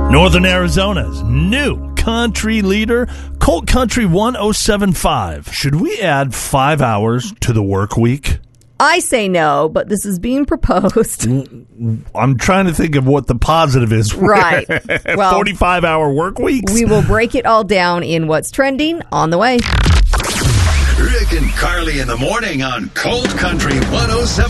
Northern Arizona's new country leader, Colt Country 1075. Should we add 5 hours to the work week? I say no, but this is being proposed. I'm trying to think of what the positive is. Right. Well, 45-hour work weeks? We will break it all down in what's trending on the way. Rick and Carly in the morning on Colt Country 107.